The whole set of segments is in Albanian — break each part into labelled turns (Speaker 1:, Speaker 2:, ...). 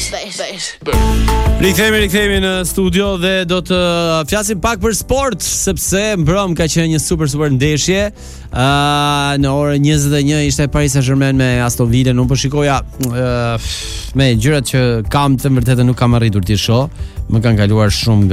Speaker 1: Rikthehemi në studio dhe do të flasim pak për sport, sepse mbrëm ka qenë një super ndeshje. Në orën 21 ishte Paris Saint-Germain me Aston Villa. Unë po shikoja me gjërat që kam, të vërtetë nuk kam arritur t'i shoh. Më kanë kaluar shumë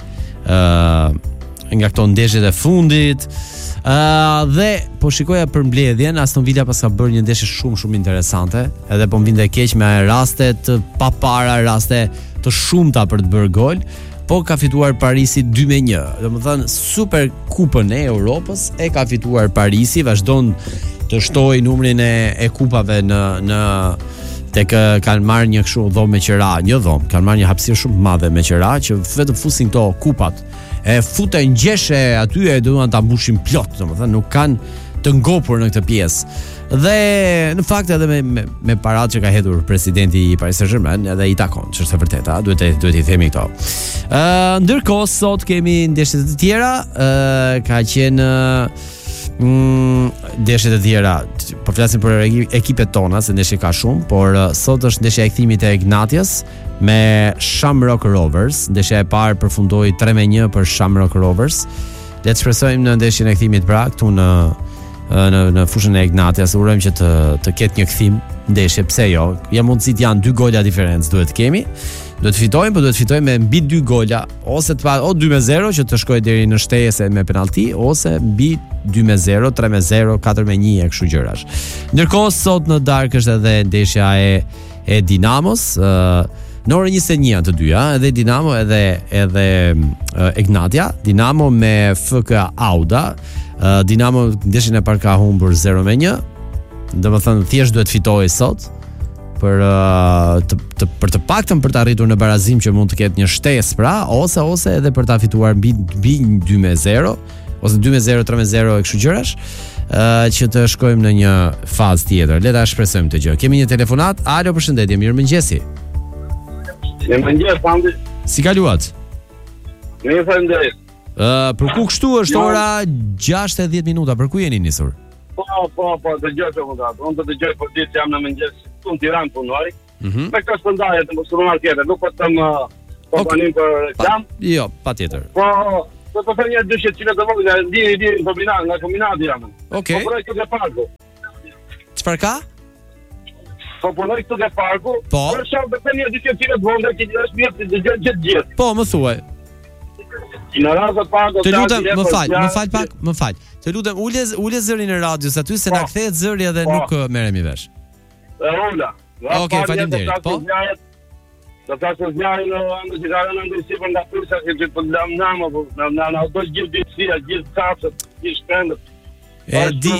Speaker 1: nga këto ndeshjet e fundit. Dhe po shikoja për mbledhjen, Aston Villa pas ka bërë një ndeshje shumë interesante, edhe po më vinte keq me raste të papara, raste të shumta për të bërë gol, po ka fituar Parisi 2-1. Domethënë super kupën e Europës e ka fituar Parisi, vazhdon të shtojë numrin e kupave në tek kanë marrë një kështu dhomë me qira, kanë marrë një hapësirë shumë të madhe me qira që vetëm fusin këto kupat. E futen ngjeshë aty e duan ta mbushin plot, domethënë nuk kanë të ngopur në këtë pjesë. Dhe në fakt edhe me paratë që ka hedhur presidenti i Paris Saint-Germain, edhe i takon, ç'është e vërteta, duhet i themi këto. Ndërkohë sot kemi ndeshje të tjera, ka qenë ndeshje të tjera, po flasim për ekipet tona, se ndeshje ka shumë, por sot është ndeshja e kthimit e Ignatius me Shamrock Rovers. Ndeshja e parë përfundoi 3-1 për Shamrock Rovers. Le të shpresojmë në ndeshjen e kthimit pra këtu në fushën e Ignatius, urojmë që të ketë një kthim ndeshje, pse jo? Ja mundësit janë 2 gola diferencë duhet kemi. Duhet të fitojmë me mbi 2 gola, ose 2-0 që të shkojë deri në shtesë me penalti, ose mbi 2-0, 3-0, 4-1 e kështu gjërash. Ndërkohë sot në darkë është edhe ndeshja e Dinamos, në orën 21 të dyja, edhe Dinamo edhe Ignatia. Dinamo me FK Auda. Dinamo ndeshjen e parë ka humbur 0-1. Domethënë thjesht duhet fitojë sot për të paktën për të arritur në barazim që mund të ketë një shtesë pra, ose edhe për ta fituar mbi 2-0, ose 2-0, 3-0 e kështu gjërash, që të shkojmë në një fazë tjetër. Le ta shpresojmë të gjë. Kemi një telefonat. Alo, përshëndetje, mirëmëngjesi.
Speaker 2: Mirëmëngjes, Andi.
Speaker 1: Si kaluat?
Speaker 2: Mirëmëngjes.
Speaker 1: Për ku kështu është ora 6:10 minuta, për ku jeni nisur?
Speaker 2: Po, dëgjoj komentat. Unë do të dëgjoj për ditë jam në mëngjes këtu në Tiranë punoj. Me këtë shpërndarje të muslimanëve tjetër, nuk po të më banim për reklam. Jo, patjetër. Po, do të thënë një 200 kg të vogël, dini kombinat, nga kombinati jam.
Speaker 1: Okej.
Speaker 2: Po punoj këtu te parku.
Speaker 1: Çfarë ka?
Speaker 2: Po punoj këtu te parku.
Speaker 1: Po.
Speaker 2: Për shkak të një 200 kg të vogël që është mirë të dëgjoj gjithë.
Speaker 1: Po, më thuaj.
Speaker 2: Në rast të parë
Speaker 1: të lutem, më fal. Të lutem, ule zërin e radios aty se na kthehet zëri edhe nuk merremi vesh.
Speaker 2: Ola.
Speaker 1: Okej, faleminderit. Po.
Speaker 2: Do të thashë zjarri në anë që kanë ndër sipër nga pyesa që po dam nama, po na do gjithë ditësia, gjithë kafshët, gjithë shpendët.
Speaker 1: E di.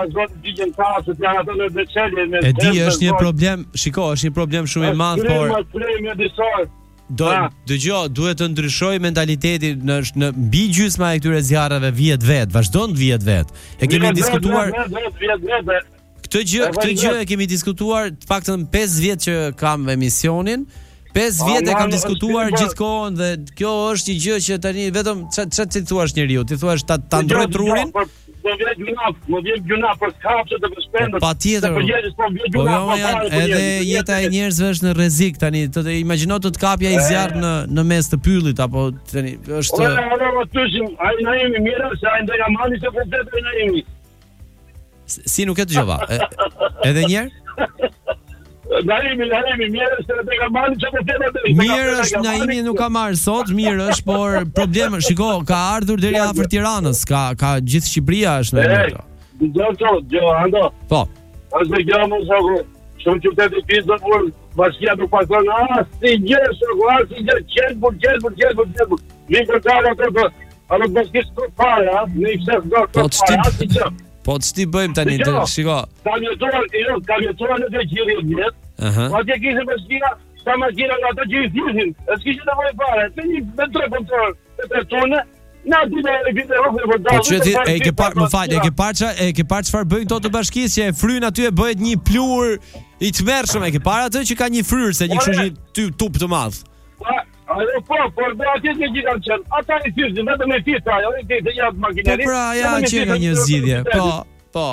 Speaker 1: E di, është një problem, shiko, është një problem shumë i madh, por dëgjoj, duhet të ndryshoj mentaliteti në mbi gjysma e këtyre zjarreve vihet vet, vazhdon të vihet vet. E kemi diskutuar këtë gjë e kemi diskutuar të paktën 5 vjet që kam emisionin. 5 vjet e kam diskutuar gjithkohën dhe kjo është një gjë që tani vetëm ç'të ti thua njeriu, ti thua ta ndroj trurin. Më vjen gjuna për kafshët dhe për shpendët. Patjetër. Po jo, edhe jeta e njerëzve është në rrezik tani. Të imagjino të kapja i zjarr në mes të pyllit apo tani është.
Speaker 2: Ai na jemi mirë, se ai ndaj amani se po vetë na jemi.
Speaker 1: Si nuk e dëgjova. Edhe një herë?
Speaker 2: Naimi, mirë është edhe ka marrë çfarë temë.
Speaker 1: Mirë është, Naimi nuk ka marrë sot, mirë është, por problemi, shiko, ka ardhur deri afër Tiranës, ka gjithë Shqipëria është në metro.
Speaker 2: Jo, ando.
Speaker 1: Po.
Speaker 2: Është gjë më shoku. Shumë qytete të pizza por bashkia nuk pason si gjë, si gjë, qelbur. Vjen për kara ato, ato bashkë të para, në ikses do të
Speaker 1: Po ç'ti bëjmë tani, shiko.
Speaker 2: Kam jetuar në Greqi vjet. Atje kishte bashkia, sa makina nga ato që i thjeshin. S'kishte nevojë fare. Me 3 kontroll, me 3 tone. Na ditë e vitë rrugë për dalë.
Speaker 1: Po ç'ti e ke parë, më fal, e ke parë çfarë bëjnë këto të bashkisë që e fryn aty e bëhet një plur i tmerrshëm. E ke parë atë që ka një fryrë se një kështu tup të madh. Po, do atje që gjithan qenë. Ata i thyshin, vetëm e thyshin, ajo i të jatë makinerit. Po pra, ja që ka një zgjidhje. Po.
Speaker 2: Po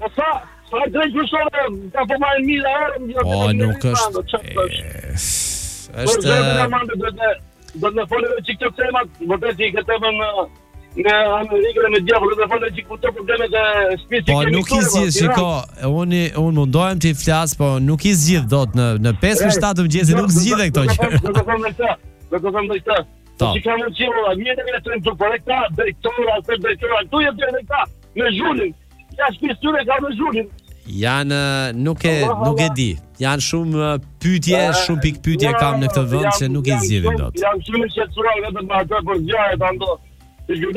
Speaker 2: sa drejt kushore, ka po marrë 1000 euro.
Speaker 1: Po, nuk është. Është
Speaker 2: do të folë çik të temat, vërtet I këtë temën në Amerikën e Mediavut, do të folë çik këto problemet e shtëpisë.
Speaker 1: Po nuk I zgjidh, shiko, unë mundohem të flas, po nuk I zgjidh dot në 5-7 të mëngjesit, nuk zgjidhe këto gjëra.
Speaker 2: Do të them këtë. Si kam qenë, mjetë e të të përrekta, drejtora, tu jetë drejta, me zhullin. Ja shtëpisë tyre ka me zhullin.
Speaker 1: Janë nuk e di. Janë shumë pyetje, shumë pikë pyetje kam në këtë vend që nuk I zgjidhin dot.
Speaker 2: Janë shumë shqetësuar vetëm me atë për zjarret ando. Le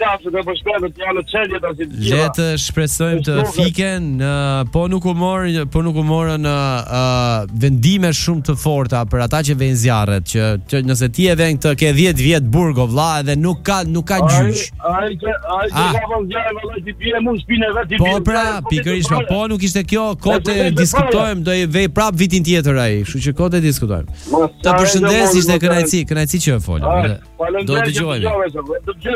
Speaker 1: të shpresojmë të fiken, po nuk u morën vendime shumë të forta për ata që vënë zjarret, që nëse ti e vën këtë ke 10 vjet burg o vlla edhe nuk ka gjyq.
Speaker 2: Ai ka vënë zjarret valla ti bie mund shpinë vetë.
Speaker 1: Po pra, pikërisht, po nuk ishte kjo, kote diskutojmë, do I vej prap vitin tjetër ai, kështu që kote diskutojmë. Të përshëndes, ishte kënaqësi që folëm. Do të dëgjojmë.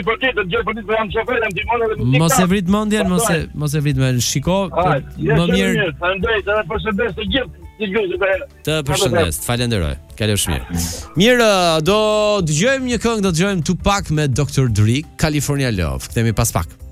Speaker 1: Mos e vrit mendjen, mos e vrit mendjen. Shiko, më mirë.
Speaker 2: Faleminderit, edhe përshëndes të gjithë.
Speaker 1: Të përshëndes, falenderoj. Kalofsh mirë. Mirë, do dëgjojmë një këngë, do dëgjojmë Tupac me Dr. Dre, California Love. Kthehemi pas pak.